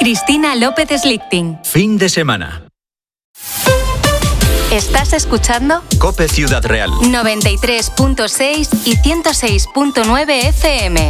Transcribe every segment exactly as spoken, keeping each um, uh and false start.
Cristina López Slichting. Fin de semana. ¿Estás escuchando? COPE Ciudad Real. noventa y tres punto seis y ciento seis punto nueve F M.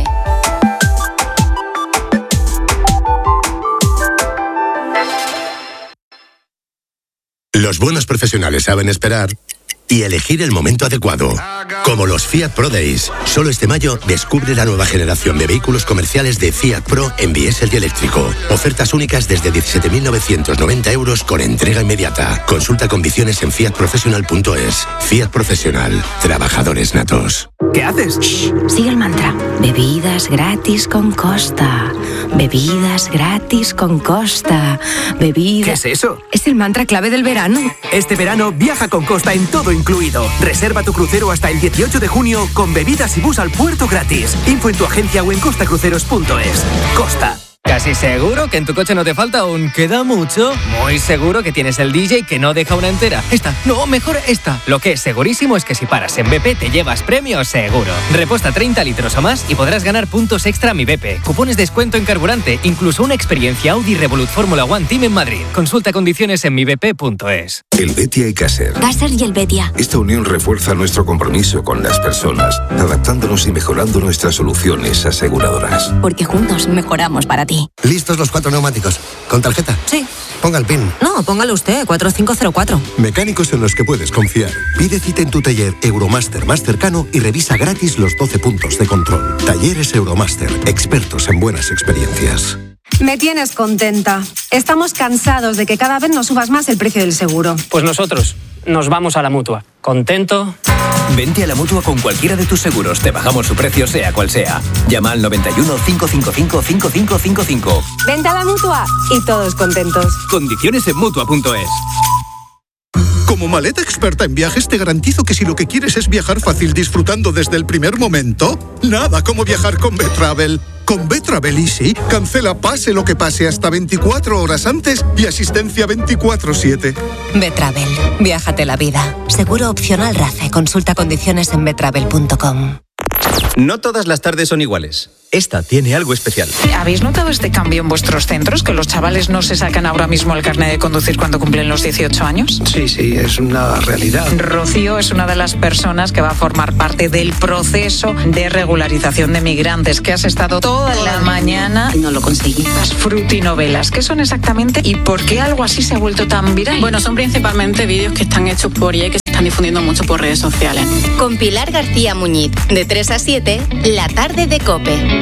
Los buenos profesionales saben esperar y elegir el momento adecuado. Como los Fiat Pro Days. Solo este mayo descubre la nueva generación de vehículos comerciales de Fiat Pro en diésel y eléctrico. Ofertas únicas desde diecisiete mil novecientos noventa euros con entrega inmediata. Consulta condiciones en fiat professional punto es. Fiat Profesional. Trabajadores natos. ¿Qué haces? Shh, sigue el mantra. Bebidas gratis con Costa. Bebidas gratis con Costa. Bebidas... ¿Qué es eso? Es el mantra clave del verano. Este verano viaja con Costa en todo incluido. Reserva tu crucero hasta el dieciocho de junio con bebidas y bus al puerto gratis. Info en tu agencia o en costa cruceros punto es. Costa. ¿Casi seguro que en tu coche no te falta un queda mucho? Muy seguro que tienes el D J que no deja una entera. Esta, no, mejor esta. Lo que es segurísimo es que si paras en B P te llevas premio seguro. Reposta treinta litros o más y podrás ganar puntos extra a Mi B P, cupones de descuento en carburante, incluso una experiencia Audi Revolut Fórmula One Team en Madrid. Consulta condiciones en mi b p punto es. El Betia y Caser. Caser y el Betia. Esta unión refuerza nuestro compromiso con las personas, adaptándonos y mejorando nuestras soluciones aseguradoras. Porque juntos mejoramos para ti. ¿Listos los cuatro neumáticos? ¿Con tarjeta? Sí. Ponga el PIN. No, póngalo usted, cuatro cinco cero cuatro. Mecánicos en los que puedes confiar. Pide cita en tu taller Euromaster más cercano y revisa gratis los doce puntos de control. Talleres Euromaster, expertos en buenas experiencias. Me tienes contenta. Estamos cansados de que cada vez nos subas más el precio del seguro. Pues nosotros nos vamos a la Mutua. ¿Contento? Vente a la Mutua con cualquiera de tus seguros. Te bajamos su precio sea cual sea. Llama al noventa y uno, cinco cinco cinco, cinco cinco cinco cinco. Vente a la Mutua y todos contentos. Condiciones en Mutua punto es. Como maleta experta en viajes, te garantizo que si lo que quieres es viajar fácil disfrutando desde el primer momento, nada como viajar con B-Travel. Con B-Travel Easy, cancela pase lo que pase hasta veinticuatro horas antes y asistencia veinticuatro siete. B-Travel. Viájate la vida. Seguro opcional RACE. Consulta condiciones en betravel punto com. No todas las tardes son iguales. Esta tiene algo especial. ¿Habéis notado este cambio en vuestros centros? ¿Que los chavales no se sacan ahora mismo el carnet de conducir cuando cumplen los dieciocho años? Sí, sí, es una realidad. Rocío es una de las personas que va a formar parte del proceso de regularización de migrantes, que has estado toda la mañana... No lo conseguí. Las frutinovelas, ¿qué son exactamente y por qué algo así se ha vuelto tan viral? Bueno, son principalmente vídeos que están hechos por I A, que se están difundiendo mucho por redes sociales. Con Pilar García Muñiz, de tres a siete, la tarde de COPE.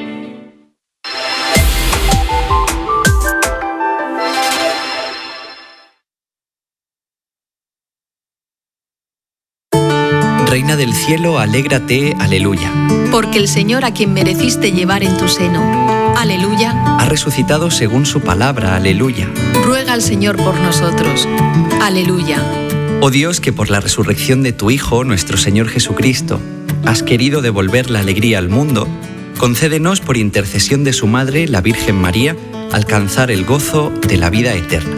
Reina del cielo, alégrate, aleluya. Porque el Señor, a quien mereciste llevar en tu seno, aleluya, ha resucitado según su palabra, aleluya. Ruega al Señor por nosotros, aleluya. Oh Dios, que por la resurrección de tu Hijo, nuestro Señor Jesucristo, has querido devolver la alegría al mundo, concédenos por intercesión de su Madre, la Virgen María, alcanzar el gozo de la vida eterna.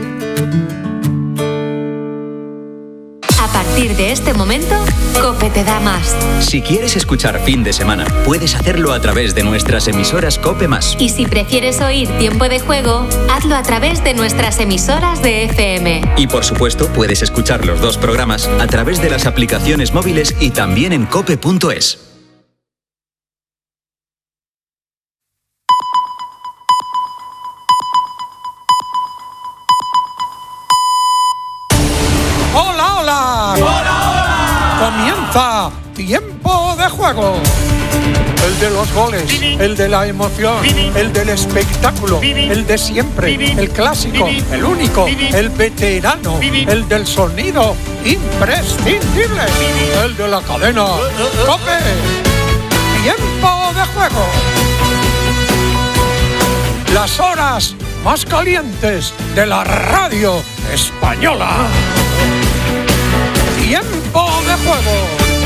A partir de este momento, COPE te da más. Si quieres escuchar Fin de Semana, puedes hacerlo a través de nuestras emisoras COPE más. Y si prefieres oír Tiempo de Juego, hazlo a través de nuestras emisoras de F M. Y por supuesto, puedes escuchar los dos programas a través de las aplicaciones móviles y también en cope punto es. ¡Hola, hola! ¡Hola, hola! Comienza Tiempo de Juego. El de los goles, el de la emoción, el del espectáculo, el de siempre, el clásico, el único, el veterano, el del sonido imprescindible, el de la cadena COPE. Tiempo de Juego. Las horas más calientes de la radio española. Tiempo de Juego.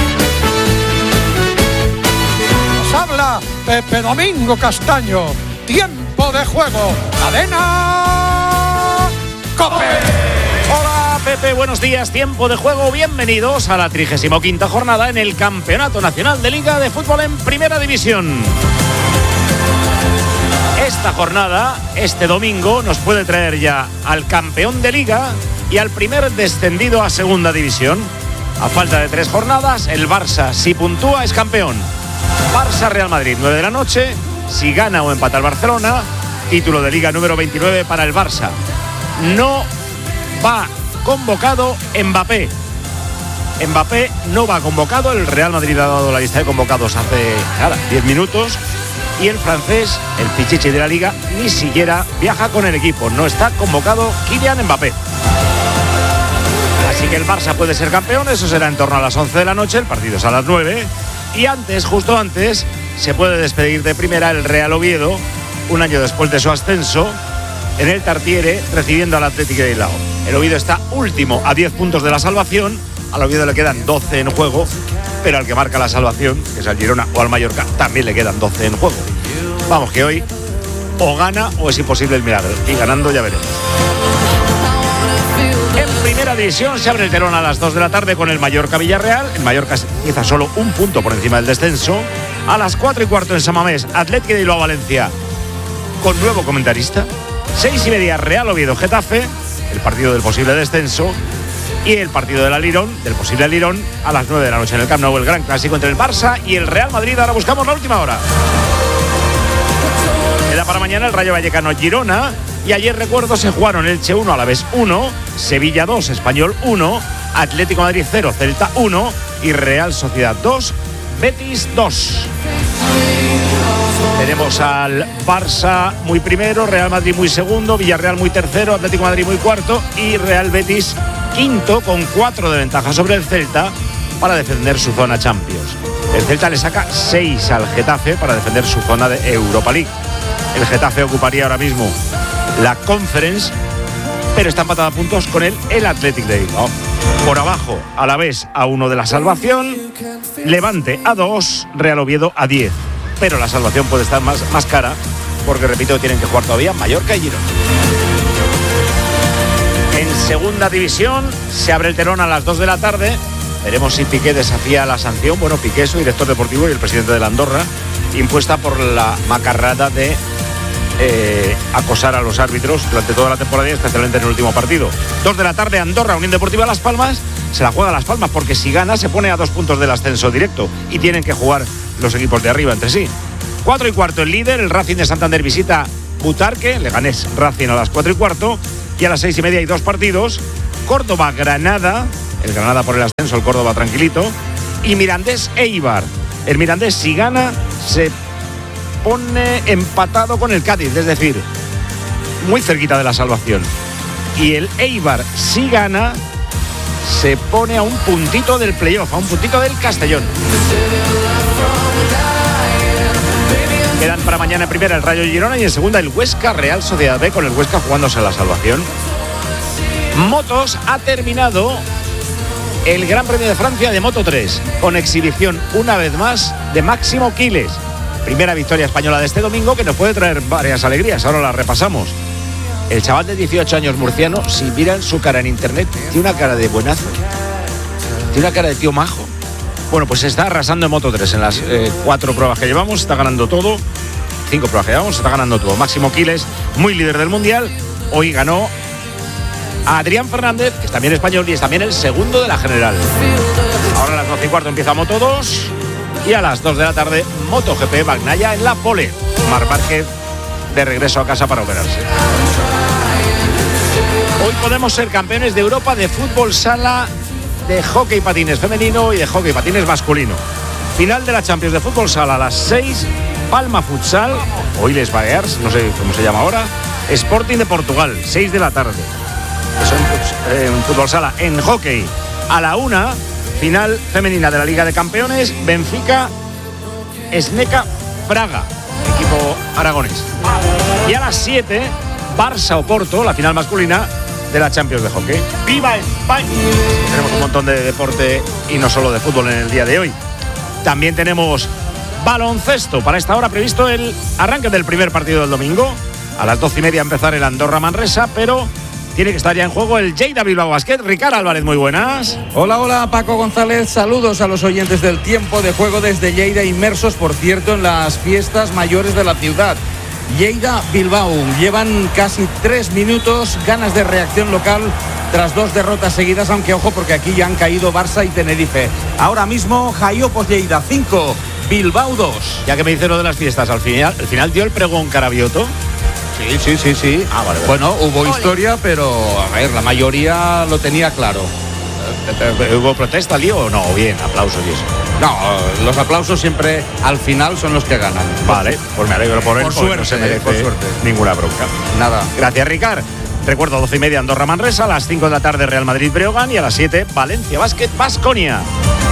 Nos habla Pepe Domingo Castaño. Tiempo de Juego. Cadena COPE. Hola Pepe, buenos días. Tiempo de Juego. Bienvenidos a la trigésima quinta jornada en el Campeonato Nacional de Liga de Fútbol en Primera División. Es esta jornada, este domingo, nos puede traer ya al campeón de Liga y al primer descendido a Segunda División. A falta de tres jornadas, el Barça, si puntúa, es campeón. Barça-Real Madrid, nueve de la noche. Si gana o empata el Barcelona, título de Liga número veintinueve para el Barça. No va convocado Mbappé. Mbappé no va convocado. El Real Madrid ha dado la lista de convocados hace nada, diez minutos. Y el francés, el pichichi de la Liga, ni siquiera viaja con el equipo. No está convocado Kylian Mbappé. Así que el Barça puede ser campeón. Eso será en torno a las once de la noche. El partido es a las nueve. Y antes, justo antes, se puede despedir de primera el Real Oviedo, un año después de su ascenso, en el Tartiere, recibiendo al Athletic de Bilbao. El Oviedo está último a diez puntos de la salvación. Al Oviedo le quedan doce en juego, pero al que marca la salvación, que es al Girona o al Mallorca, también le quedan doce en juego. Vamos, que hoy o gana o es imposible el milagro. Y ganando ya veremos. En primera división se abre el telón a las dos de la tarde con el Mallorca-Villarreal. El Mallorca empieza solo un punto por encima del descenso. A las cuatro y cuarto en San Mamés, Athletic de Bilbao Valencia, con nuevo comentarista. Seis y media, Real Oviedo Getafe, el partido del posible descenso. Y el partido del Alirón, del posible Alirón, a las nueve de la noche en el Camp Nou, el gran clásico entre el Barça y el Real Madrid. Ahora buscamos la última hora. Queda para mañana el Rayo Vallecano Girona. Y ayer, recuerdo, se jugaron Elche uno, Alavés uno, Sevilla dos, Español uno, Atlético Madrid cero, Celta uno y Real Sociedad dos, Betis dos. Tenemos al Barça muy primero, Real Madrid muy segundo, Villarreal muy tercero, Atlético Madrid muy cuarto y Real Betis quinto, con cuatro de ventaja sobre el Celta para defender su zona Champions. El Celta le saca seis al Getafe para defender su zona de Europa League. El Getafe ocuparía ahora mismo la Conference, pero está empatado a puntos con él el Athletic de Bilbao. Por abajo, Alavés a uno de la salvación, Levante a dos, Real Oviedo a diez. Pero la salvación puede estar más, más cara, porque, repito, tienen que jugar todavía Mallorca y Girona. En segunda división se abre el telón a las dos de la tarde. Veremos si Piqué desafía la sanción. Bueno, Piqué es su director deportivo y el presidente de la Andorra, impuesta por la macarrada de Eh, acosar a los árbitros durante toda la temporada y especialmente en el último partido. Dos de la tarde, Andorra, Unión Deportiva Las Palmas. Se la juega Las Palmas porque si gana se pone a dos puntos del ascenso directo y tienen que jugar los equipos de arriba entre sí. Cuatro y cuarto el líder, el Racing de Santander visita Butarque, Leganés Racing a las cuatro y cuarto, y a las seis y media hay dos partidos. Córdoba Granada, el Granada por el ascenso, el Córdoba tranquilito, y Mirandés Eibar. El Mirandés, si gana, se pone empatado con el Cádiz, es decir, muy cerquita de la salvación. Y el Eibar, si gana, se pone a un puntito del playoff, a un puntito del Castellón. Quedan para mañana en primera el Rayo Girona y en segunda el Huesca Real Sociedad B, con el Huesca jugándose la salvación. Motos, ha terminado el Gran Premio de Francia de Moto tres, con exhibición una vez más de Máximo Quiles. Primera victoria española de este domingo que nos puede traer varias alegrías. Ahora la repasamos. El chaval de dieciocho años murciano, si miran su cara en internet, tiene una cara de buenazo. Tiene una cara de tío majo. Bueno, pues está arrasando en Moto tres en las eh, cuatro pruebas que llevamos. Está ganando todo. Cinco pruebas que llevamos, está ganando todo. Máximo Quiles, muy líder del Mundial. Hoy ganó a Adrián Fernández, que es también español y es también el segundo de la general. Ahora a las doce y cuarto empieza Moto dos. Y a las dos de la tarde, MotoGP Bagnaia en la pole. Marc Márquez de regreso a casa para operarse. Hoy podemos ser campeones de Europa de fútbol sala, de hockey patines femenino y de hockey patines masculino. Final de la Champions de fútbol sala a las seis, Palma Futsal, o Illes Balears, no sé cómo se llama ahora, Sporting de Portugal, seis de la tarde. Eso en, en fútbol sala. En hockey, a la una, final femenina de la Liga de Campeones, Benfica, Esneca, Praga, equipo aragonés. Y a las siete, Barça Oporto, la final masculina de la Champions de hockey. ¡Viva España! Tenemos un montón de deporte y no solo de fútbol en el día de hoy. También tenemos baloncesto. Para esta hora previsto el arranque del primer partido del domingo. A las doce y media empezar el Andorra Manresa, pero tiene que estar ya en juego el Lleida Bilbao Basket. Ricard Álvarez, muy buenas. Hola, hola, Paco González. Saludos a los oyentes del tiempo de juego desde Lleida, inmersos, por cierto, en las fiestas mayores de la ciudad. Lleida Bilbao. Llevan casi tres minutos, ganas de reacción local tras dos derrotas seguidas, aunque ojo porque aquí ya han caído Barça y Tenerife. Ahora mismo Jaiopos Lleida cinco, Bilbao dos. Ya que me dice lo de las fiestas, al final, al final dio el pregón Carabioto. Sí, sí, sí, sí. Ah, vale, vale. Bueno, hubo Ole. historia, pero a ver, la mayoría lo tenía claro. ¿Hubo protesta, lío o no? Bien, aplausos y eso. No, los aplausos siempre al final son los que ganan. Vale, pues me alegro por él. Por suerte, no se merece por suerte. Ninguna bronca. Nada. Gracias, Ricard. Recuerdo, doce y media Andorra Manresa, a las cinco de la tarde Real Madrid Breogán y a las siete Valencia Basket Baskonia.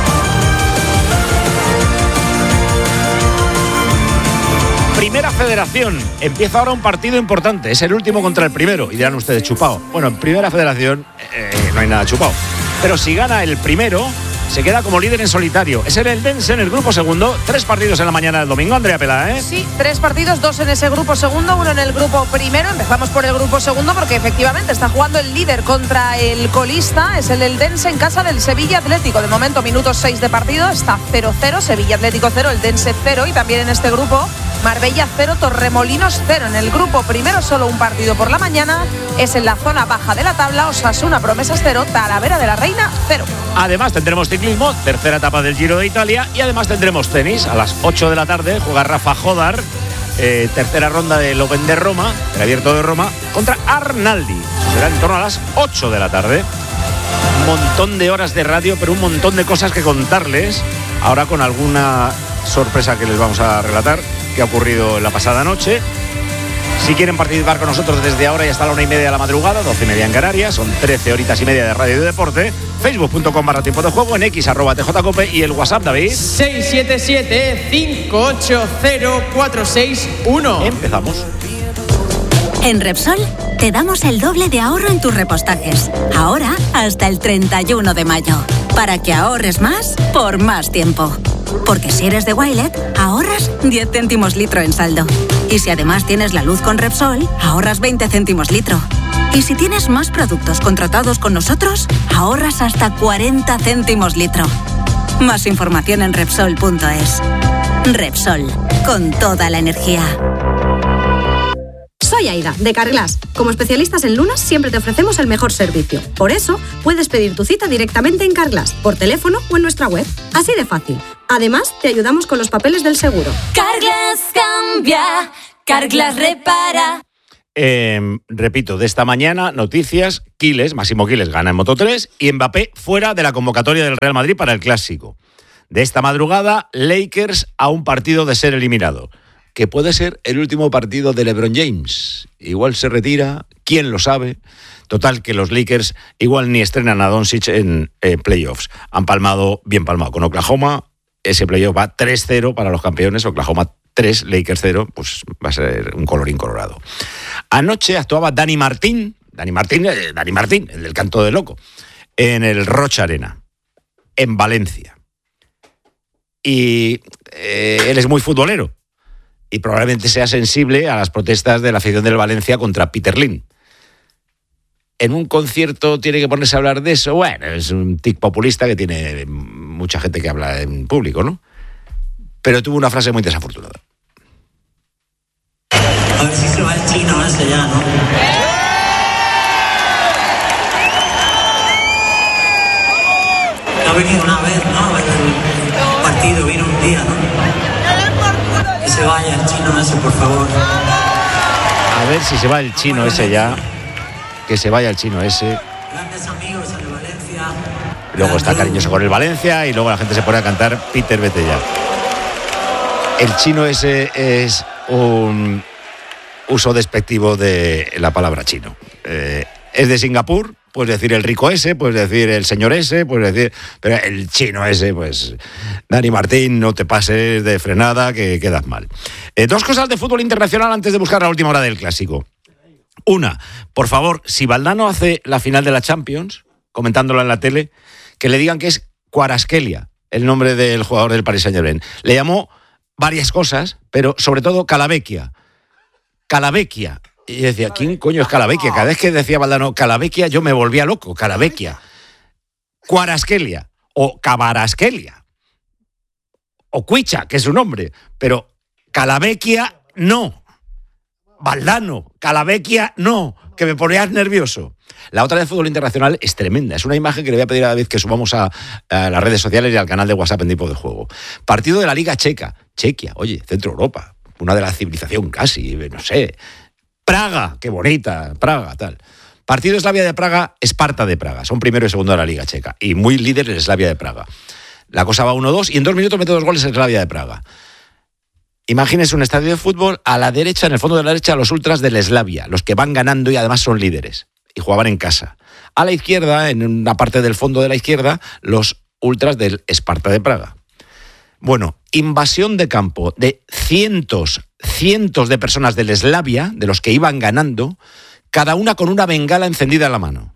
Primera Federación. Empieza ahora un partido importante. Es el último contra el primero. Y dirán ustedes, chupado. Bueno, en Primera Federación eh, no hay nada chupado. Pero si gana el primero, se queda como líder en solitario. Es el Eldense en el grupo segundo. Tres partidos en la mañana del domingo, Andrea Pelá, ¿eh? Sí, tres partidos, dos en ese grupo segundo, uno en el grupo primero. Empezamos por el grupo segundo porque efectivamente está jugando el líder contra el colista. Es el Eldense en casa del Sevilla Atlético. De momento, minutos seis de partido. Está cero cero, Sevilla Atlético cero, Eldense cero. Y también en este grupo, Marbella cero, Torremolinos cero. En el grupo primero solo un partido por la mañana. Es en la zona baja de la tabla. Osasuna Promesas cero, Talavera de la Reina cero. Además tendremos ciclismo, tercera etapa del Giro de Italia. Y además tendremos tenis. A las ocho de la tarde juega Rafa Jodar, eh, tercera ronda del Open de Roma, el Abierto de Roma, contra Arnaldi. Será en torno a las ocho de la tarde. Un montón de horas de radio, pero un montón de cosas que contarles. Ahora con alguna sorpresa que les vamos a relatar que ha ocurrido en la pasada noche. Si quieren participar con nosotros desde ahora y hasta la una y media de la madrugada, doce y media en Canarias, son trece horitas y media de radio y de deporte. Facebook punto com barra tiempo de juego, en X arroba T J Cope y el WhatsApp, David. seis siete siete, cinco ocho cero, cuatro seis uno. Empezamos. En Repsol te damos el doble de ahorro en tus repostajes. Ahora hasta el treinta y uno de mayo. Para que ahorres más por más tiempo. Porque si eres de Wilet, ahorras diez céntimos litro en saldo. Y si además tienes la luz con Repsol, ahorras veinte céntimos litro. Y si tienes más productos contratados con nosotros, ahorras hasta cuarenta céntimos litro. Más información en Repsol punto es. Repsol, con toda la energía. Soy Aida, de Carglass. Como especialistas en lunas, siempre te ofrecemos el mejor servicio. Por eso, puedes pedir tu cita directamente en Carglass, por teléfono o en nuestra web. Así de fácil. Además, te ayudamos con los papeles del seguro. Carglass cambia, Carglass repara. Eh, repito, de esta mañana, noticias, Quiles, Máximo Quiles gana en Moto tres y Mbappé fuera de la convocatoria del Real Madrid para el Clásico. De esta madrugada, Lakers a un partido de ser eliminado. Que puede ser el último partido de LeBron James. Igual se retira, quién lo sabe. Total, que los Lakers igual ni estrenan a Doncic en eh, playoffs. Han palmado, bien palmado, con Oklahoma. Ese playoff va tres cero para los campeones. Oklahoma tres, Lakers cero. Pues va a ser un colorín colorado. Anoche actuaba Dani Martín. Dani Martín, eh, Dani Martín, el del canto de loco. En el Rocha Arena, en Valencia. Y eh, él es muy futbolero. Y probablemente sea sensible a las protestas de la afición del Valencia contra Peter Lim. En un concierto tiene que ponerse a hablar de eso. Bueno, es un tic populista que tiene mucha gente que habla en público, ¿no? Pero tuvo una frase muy desafortunada. A ver si se va el chino ese ya, ¿no? Ha venido una vez, ¿no? El partido vino un día, ¿no? Que se vaya el chino ese, por favor. A ver si se va el chino ese ya. Que se vaya el chino ese. Grandes amigos en el Valencia. Luego está cariñoso con el Valencia y luego la gente se pone a cantar Peter, vete ya. El chino ese es un uso despectivo de la palabra chino. Eh, es de Singapur, puedes decir el rico ese, puedes decir el señor ese, puedes decir... Pero el chino ese, pues... Dani Martín, no te pases de frenada, que quedas mal. Eh, dos cosas de fútbol internacional antes de buscar la última hora del Clásico. Una, por favor, si Valdano hace la final de la Champions, comentándola en la tele, que le digan que es Kvaratskhelia, el nombre del jugador del Paris Saint-Germain. Le llamó varias cosas, pero sobre todo Calavecchia. Calavecchia. Y decía, ¿quién coño es Calavecchia? Cada vez que decía Valdano Calavecchia, yo me volvía loco. Calavecchia. Kvaratskhelia. O Kvaratskhelia. O Cuicha, que es su nombre. Pero Calavecchia, no. Valdano, Calavecchia, no, que me ponías nervioso. La otra de fútbol internacional es tremenda. Es una imagen que le voy a pedir a David que subamos a, a las redes sociales y al canal de WhatsApp en Tiempo de Juego. Partido de la Liga Checa. Chequia, oye, Centro Europa. Una de la civilización casi, no sé. Praga, qué bonita, Praga, tal. Partido Slavia de Praga, Esparta de Praga. Son primero y segundo de la Liga Checa. Y muy líder el Slavia de Praga. La cosa va uno dos y en dos minutos mete dos goles el Slavia de Praga. Imagínense un estadio de fútbol, a la derecha, en el fondo de la derecha, los ultras del Slavia, los que van ganando y además son líderes. Y jugaban en casa. A la izquierda, en una parte del fondo de la izquierda, los ultras del Esparta de Praga. Bueno, invasión de campo de cientos, cientos de personas del Slavia, de los que iban ganando, cada una con una bengala encendida en la mano.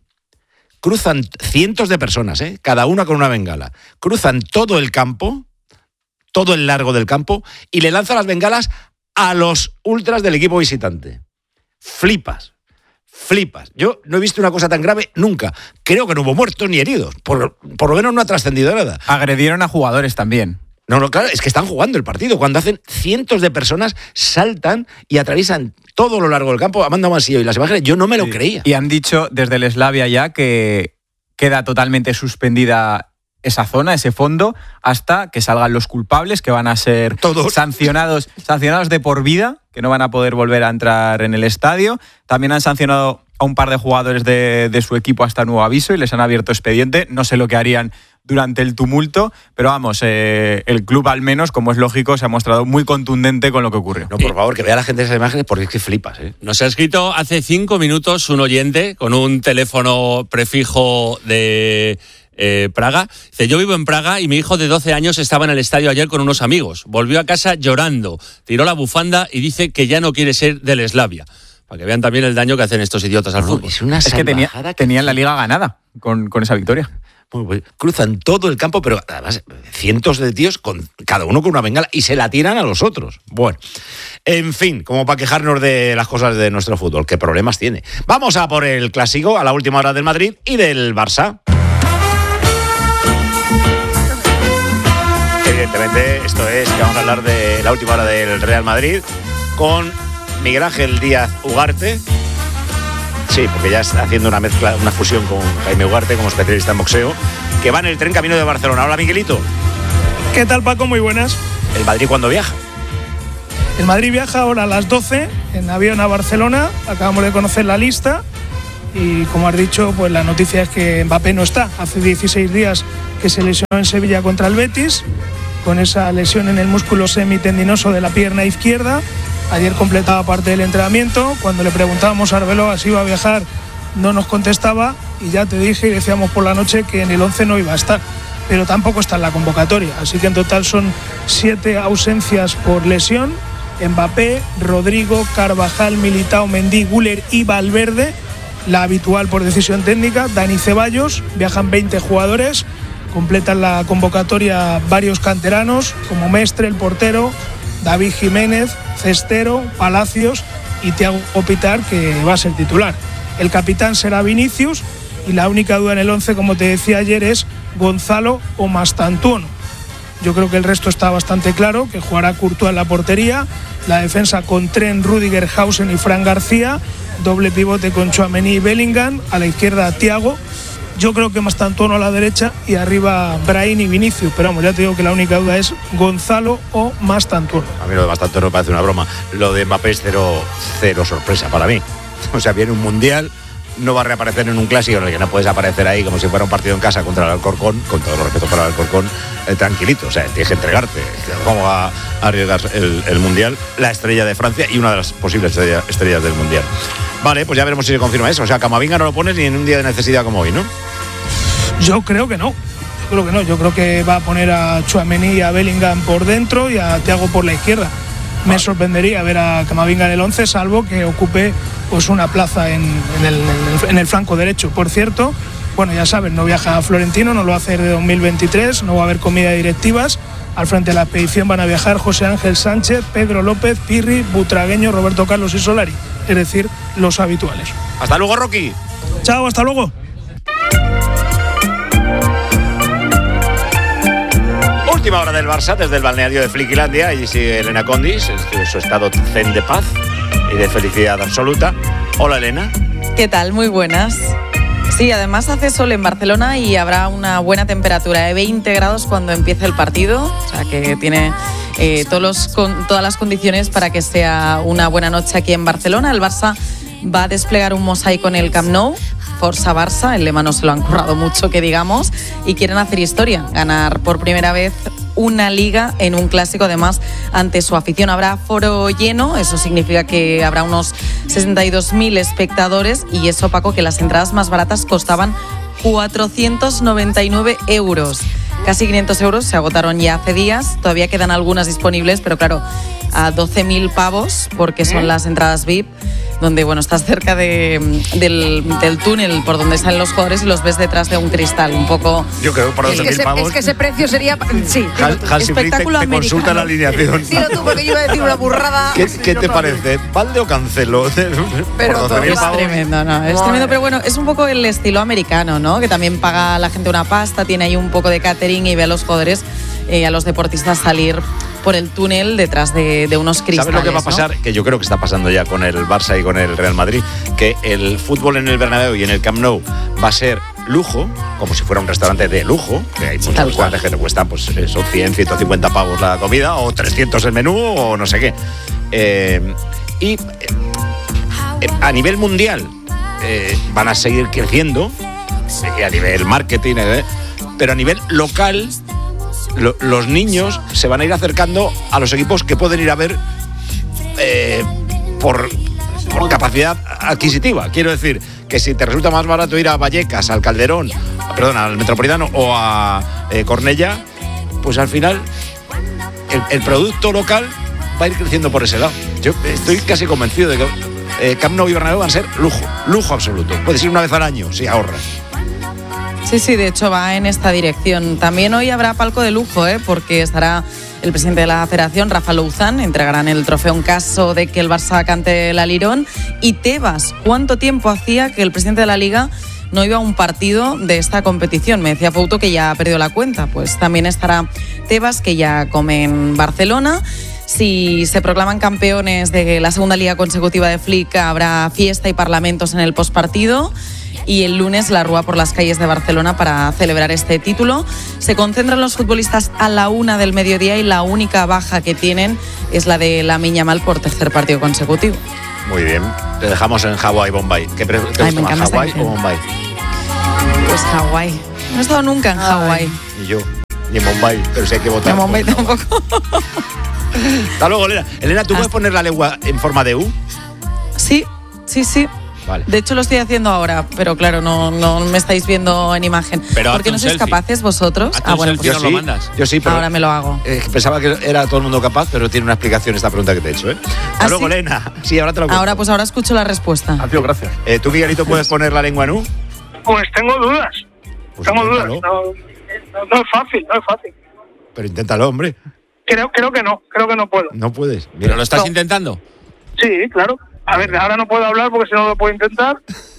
Cruzan cientos de personas, ¿eh? Cada una con una bengala. Cruzan todo el campo, todo el largo del campo, y le lanzan las bengalas a los ultras del equipo visitante. Flipas. Flipas. Yo no he visto una cosa tan grave nunca. Creo que no hubo muertos ni heridos. Por, por lo menos no ha trascendido nada. Agredieron a jugadores también. No, no, claro, es que están jugando el partido. Cuando hacen cientos de personas, saltan y atraviesan todo lo largo del campo. Amanda Masillo y las imágenes, yo no me lo sí. creía. Y han dicho desde el Slavia ya que queda totalmente suspendida esa zona, ese fondo, hasta que salgan los culpables, que van a ser Todos. sancionados sancionados de por vida, que no van a poder volver a entrar en el estadio. También han sancionado a un par de jugadores de, de su equipo hasta nuevo aviso y les han abierto expediente. No sé lo que harían durante el tumulto, pero vamos, eh, el club al menos, como es lógico, se ha mostrado muy contundente con lo que ocurrió. No, por favor, que vea la gente esas imágenes porque es que flipas, ¿eh? Nos ha escrito hace cinco minutos un oyente con un teléfono prefijo de eh, Praga. Dice, yo vivo en Praga y mi hijo de doce años estaba en el estadio ayer con unos amigos. Volvió a casa llorando, tiró la bufanda y dice que ya no quiere ser del Slavia. Para que vean también el daño que hacen estos idiotas al no, fútbol. Es, una es que tenía, que tenían la liga ganada con, con esa victoria. Cruzan todo el campo, pero además cientos de tíos, con cada uno con una bengala, y se la tiran a los otros. Bueno, en fin, como para quejarnos de las cosas de nuestro fútbol, qué problemas tiene. Vamos a por el clásico, a la última hora del Madrid y del Barça. Evidentemente, esto es que vamos a hablar de la última hora del Real Madrid con Miguel Ángel Díaz Ugarte. Sí, porque ya está haciendo una mezcla, una fusión con Jaime Ugarte como especialista en boxeo, que va en el tren camino de Barcelona. Hola, Miguelito. ¿Qué tal, Paco? Muy buenas. ¿El Madrid cuándo viaja? El Madrid viaja ahora a las doce en avión a Barcelona. Acabamos de conocer la lista y, como has dicho, pues la noticia es que Mbappé no está. Hace dieciséis días que se lesionó en Sevilla contra el Betis, con esa lesión en el músculo semitendinoso de la pierna izquierda. Ayer completaba parte del entrenamiento. Cuando le preguntábamos a Arbeloa si iba a viajar, no nos contestaba, y ya te dije y decíamos por la noche que en el once no iba a estar, pero tampoco está en la convocatoria. Así que en total son siete ausencias por lesión. Mbappé, Rodrigo, Carvajal, Militao, Mendy, Güler y Valverde. La habitual por decisión técnica, Dani Ceballos. Viajan veinte jugadores. Completan la convocatoria varios canteranos como Mestre, el portero, David Jiménez, Cestero, Palacios y Thiago Pitar, que va a ser titular. El capitán será Vinicius y la única duda en el once, como te decía ayer, es Gonzalo o Mastantuono. Yo creo que el resto está bastante claro, que jugará Courtois en la portería, la defensa con Trent, Rüdiger, Hausen y Fran García, doble pivote con Tchouaméni y Bellingham, a la izquierda Thiago. Yo creo que Mastantuono a la derecha y arriba Brahim y Vinicius, pero vamos, ya te digo que la única duda es Gonzalo o Mastantuono. A mí lo de Mastantuono me parece una broma. Lo de Mbappé es cero, cero sorpresa para mí. O sea, viene un mundial, no va a reaparecer en un clásico en el que no puedes aparecer ahí como si fuera un partido en casa contra el Alcorcón, con todo el respeto para el Alcorcón, eh, tranquilito. O sea, tienes que entregarte. ¿Cómo va a arriesgar el, el mundial? La estrella de Francia y una de las posibles estrella, estrellas del mundial. Vale, pues ya veremos si se confirma eso. O sea, Camavinga no lo pones ni en un día de necesidad como hoy, ¿no? Yo creo que no. Yo creo que no. Yo creo que va a poner a Tchouaméni y a Bellingham por dentro y a Thiago por la izquierda. Me sorprendería ver a Camavinga en el once, salvo que ocupe pues una plaza en, en, el, en el flanco derecho. Por cierto, bueno, ya saben, no viaja a Florentino, no lo va a hacer de dos mil veintitrés, no va a haber comida de directivas. Al frente de la expedición van a viajar José Ángel Sánchez, Pedro López, Pirri, Butragueño, Roberto Carlos y Solari. Es decir, los habituales. Hasta luego, Rocky. Chao, hasta luego. Última hora del Barça desde el balneario de Fliquilandia. Allí sigue Elena Condis en su estado zen de paz. y de felicidad absoluta. Hola, Elena. ¿Qué tal? Muy buenas. Sí, además hace sol en Barcelona y habrá una buena temperatura de veinte grados cuando empiece el partido, o sea que tiene eh, todos los, con, todas las condiciones para que sea una buena noche aquí en Barcelona. El Barça va a desplegar un mosaico en el Camp Nou, Forza Barça, el lema no se lo han currado mucho que digamos, y quieren hacer historia, ganar por primera vez una liga en un clásico, además ante su afición. Habrá foro lleno, eso significa que habrá unos sesenta y dos mil espectadores y eso, Paco, que las entradas más baratas costaban cuatrocientos noventa y nueve euros. Casi quinientos euros, se agotaron ya hace días, todavía quedan algunas disponibles, pero claro, a doce mil pavos, porque son las entradas V I P, donde bueno, estás cerca de, del, del túnel por donde salen los jugadores y los ves detrás de un cristal, un poco... Yo creo que por doce mil pavos... Es que ese precio sería... Sí, Hansi Flick te, te consulta la alineación. Dilo tú, porque yo iba a decir una burrada. ¿Qué, ¿qué te parece? ¿Valde o cancelo? Pero por es pavos. tremendo, no, es tremendo, pero bueno, es un poco el estilo americano, ¿no? Que también paga a la gente una pasta, tiene ahí un poco de catering y ve a los jugadores, eh, a los deportistas salir por el túnel detrás de, de unos cristales. ¿Sabes lo que va a pasar? ¿No? Que yo creo que está pasando ya con el Barça y con el Real Madrid, que el fútbol en el Bernabéu y en el Camp Nou va a ser lujo, como si fuera un restaurante de lujo, que hay muchos restaurantes que te cuestan pues eso, cien, ciento cincuenta pavos la comida, o trescientos el menú, o no sé qué. Eh, y eh, a nivel mundial eh, van a seguir creciendo, eh, a nivel marketing, eh, pero a nivel local... Lo, los niños se van a ir acercando a los equipos que pueden ir a ver eh, por, por capacidad adquisitiva. Quiero decir que si te resulta más barato ir a Vallecas, al Calderón, perdón, al Metropolitano o a eh, Cornellá, pues al final el, el producto local va a ir creciendo por ese lado. Yo estoy casi convencido de que eh, Camp Nou y Bernabéu van a ser lujo, lujo absoluto. Puedes ir una vez al año si ahorras. Sí, sí, de hecho va en esta dirección. También hoy habrá palco de lujo, ¿eh? Porque estará el presidente de la Federación, Rafa Louzán, entregarán el trofeo en caso de que el Barça cante el Alirón. Y Tebas, ¿cuánto tiempo hacía que el presidente de la Liga no iba a un partido de esta competición? Me decía Fouto que ya ha perdido la cuenta. Pues también estará Tebas, que ya come en Barcelona. Si se proclaman campeones de la segunda liga consecutiva de Flick, habrá fiesta y parlamentos en el postpartido. Y el lunes la rúa por las calles de Barcelona para celebrar este título. Se concentran los futbolistas a la una del mediodía y la única baja que tienen es la de Lamine Yamal por tercer partido consecutivo. Muy bien, te dejamos en Hawái, Bombay. ¿Qué te gusta más, Hawái o Bombay? Pues Hawái. No he estado nunca en Hawái. Ni yo, ni en Bombay, pero sí hay que votar. En Bombay tampoco. Hasta luego, Elena. Elena, ¿tú Hasta... puedes poner la lengua en forma de U? Sí, sí, sí. Vale. De hecho lo estoy haciendo ahora, pero claro, no, no me estáis viendo en imagen. Pero ¿por qué no sois selfie. capaces vosotros? Ah, bueno, pues yo, sí, lo mandas. yo sí, pero ahora me lo hago. Eh, pensaba que era todo el mundo capaz, pero tiene una explicación esta pregunta que te he hecho. ¿eh? Hasta ¿Ah, luego, sí? Elena. Sí, ahora te lo cuento. Ahora, pues ahora escucho la respuesta. Ah, tío, gracias. Eh, ¿Tú, Miguelito, puedes poner la lengua en U? Pues tengo dudas. Pues tengo dudas. No, no es fácil, no es fácil. Pero inténtalo, hombre. Creo, creo que no, creo que no puedo. No puedes. Mira, ¿pero lo estás no. intentando? Sí, claro. A ver, ahora no puedo hablar porque si no lo puedo intentar.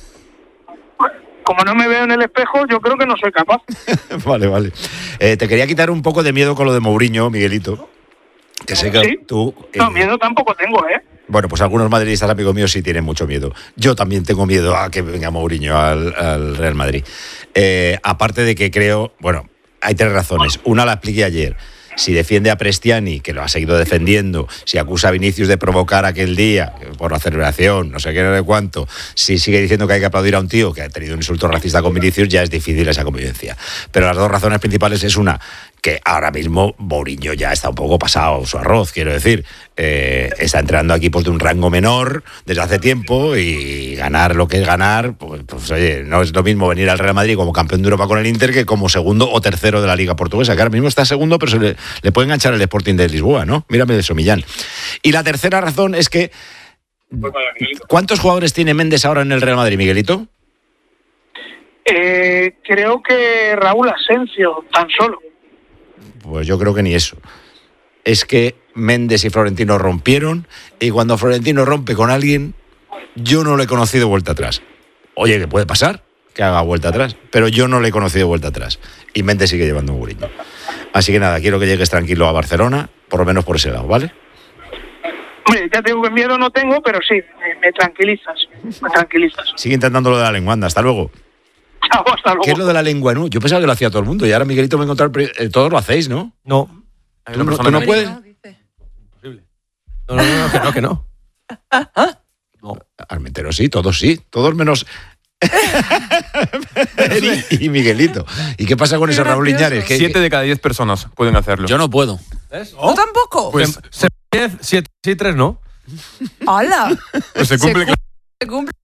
Como no me veo en el espejo, yo creo que no soy capaz. Vale, vale. Eh, te quería quitar un poco de miedo con lo de Mourinho, Miguelito. Que sé que ¿Sí? tú... Eh, no, miedo tampoco tengo, ¿eh? Bueno, pues algunos madridistas amigos míos sí tienen mucho miedo. Yo también tengo miedo a que venga Mourinho al, al Real Madrid. Eh, aparte de que creo... Bueno, hay tres razones. Una la expliqué ayer. Si defiende a Prestiani, que lo ha seguido defendiendo, si acusa a Vinicius de provocar aquel día por la celebración, no sé qué, no sé cuánto, si sigue diciendo que hay que aplaudir a un tío que ha tenido un insulto racista con Vinicius, ya es difícil esa convivencia. Pero las dos razones principales es una, que ahora mismo Mourinho ya está un poco pasado su arroz, quiero decir. Eh, está entrenando a equipos de un rango menor desde hace tiempo y ganar lo que es ganar, pues, pues oye, no es lo mismo venir al Real Madrid como campeón de Europa con el Inter que como segundo o tercero de la Liga Portuguesa, que ahora mismo está segundo, pero se le, le puede enganchar el Sporting de Lisboa, ¿no? Mírame de eso, Millán. Y la tercera razón es que ¿cuántos jugadores tiene Méndez ahora en el Real Madrid, Miguelito? Eh, creo que Raúl Asensio, tan solo. Pues yo creo que ni eso. Es que Méndez y Florentino rompieron y cuando Florentino rompe con alguien, yo no le he conocido vuelta atrás. Oye, ¿qué puede pasar? Que haga vuelta atrás. Pero yo no le he conocido vuelta atrás. Y Méndez sigue llevando un Mourinho. Así que nada, quiero que llegues tranquilo a Barcelona, por lo menos por ese lado, ¿vale? Hombre, ya te digo que miedo no tengo, pero sí, me, me tranquilizas, me tranquilizas. Sigue intentando lo de la lengua, anda, hasta luego. Chao, hasta luego. ¿Qué es lo de la lengua, no? Yo pensaba que lo hacía todo el mundo y ahora Miguelito me ha encontrado, eh, todos lo hacéis, ¿no? No. ¿Tú, no, ¿tú no puedes? No, no, no, que no, que no. No. Armentero sí, todos sí, todos menos... y, y Miguelito. ¿Y qué pasa con ese Raúl Iñárez? ¿Qué, Siete de cada diez personas pueden hacerlo. Yo no puedo. ¿Tú ¿Oh? tampoco? Pues diez, siete, sí, tres no. ¡Hala! Pues se cumple. Se cumple